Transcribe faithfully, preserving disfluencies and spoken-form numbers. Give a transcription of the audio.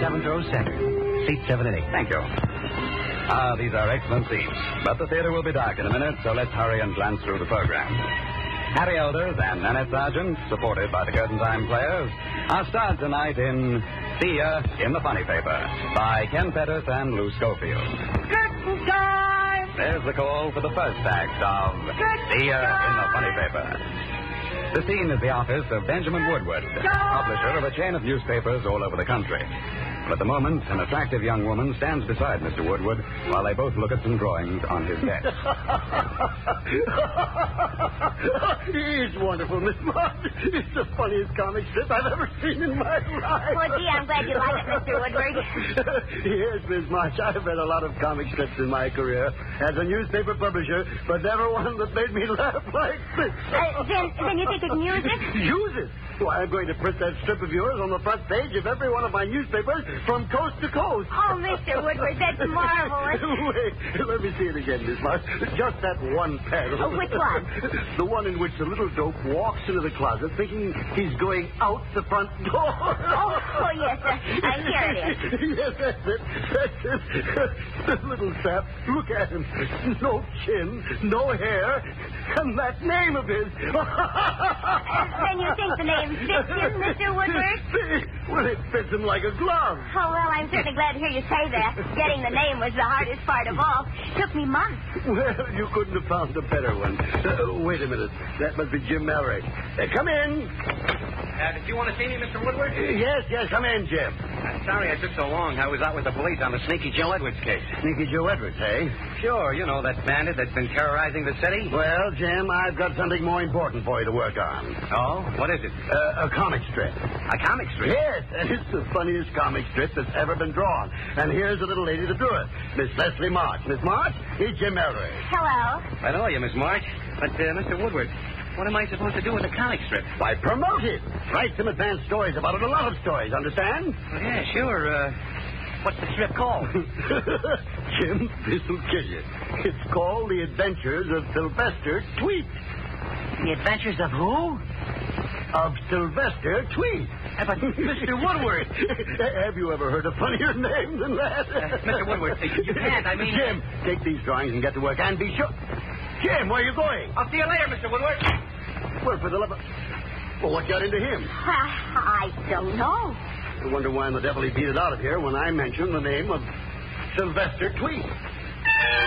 seventh row center. Seat seven and eight. Thank you. Ah, these are excellent seats. But the theater will be dark in a minute, so let's hurry and glance through the program. Harry Elders and Nanette Sargent, supported by the Curtain Time Players, are starred tonight in Thea in the Funny Paper by Ken Pettis and Lou Schofield. Curtain time! There's the call for the first act of Thea in the Funny Paper. The scene is the office of Benjamin Woodward, publisher of a chain of newspapers all over the country. But at the moment, an attractive young woman stands beside Mister Woodward while they both look at some drawings on his desk. He's wonderful, Miss March. It's the funniest comic strip I've ever seen in my life. Oh, gee, I'm glad you like it, Mister Woodward. Yes, Miss March, I've read a lot of comic strips in my career as a newspaper publisher, but never one that made me laugh like this. Uh, then, then you think we can use it? Use it? Why, I'm going to print that strip of yours on the front page of every one of my newspapers from coast to coast. Oh, Mister Woodward, that's marvelous. Wait, let me see it again, Miss March. Just that one panel. Oh, which one? The one in which the little dope walks into the closet thinking he's going out the front door. Oh, oh yes, uh, uh, here it is. Yes, that's it. That's it. The little sap. Look at him. No chin, no hair, and that name of his. Uh, then you think the name fits him, Mister Woodward? Well, it fits him like a glove. Oh, well, I'm certainly glad to hear you say that. Getting the name was the hardest part of all. Took me months. Well, you couldn't have found a better one. Uh, wait a minute. That must be Jim Mallory. Uh, come in. Uh, did you want to see me, Mister Woodward? Uh, yes, yes, come in, Jim. I'm sorry I took so long. I was out with the police on the Sneaky Joe Edwards case. Sneaky Joe Edwards, eh? Sure, you know that bandit that's been terrorizing the city. Well, Jim, I've got something more important for you to work on. Oh? What is it? Uh, a comic strip. A comic strip? Yes, and it's the funniest comic strip that's ever been drawn. And here's a little lady to do it. Miss Leslie March. Miss March, he's Jim Mallory. Hello. I know you, Miss March. But, uh, Mister Woodward, what am I supposed to do with a comic strip? Why, promote it. Write some advanced stories about it. A lot of stories, understand? Well, yeah, sure. Uh, what's the strip called? Jim, this'll kill you. It's called The Adventures of Sylvester Tweet. The Adventures of who? Of Sylvester Tweet. Uh, but, Mister Woodward. Have you ever heard a funnier name than that? Uh, Mister Woodward, you can't. I mean... Jim, take these drawings and get to work. And be sure... Jim, where are you going? I'll see you later, Mister Woodward. Well, for the love of... Well, what got into him? I don't know. I wonder why in the devil he beat it out of here when I mentioned the name of Sylvester Tweet.